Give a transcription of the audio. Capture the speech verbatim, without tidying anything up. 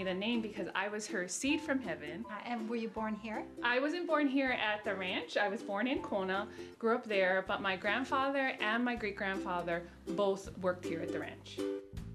the name because I was her seed from heaven. Uh, and were you born here? I wasn't born here at the ranch. I was born in Kona, grew up there, but my grandfather and my great-grandfather both worked here at the ranch.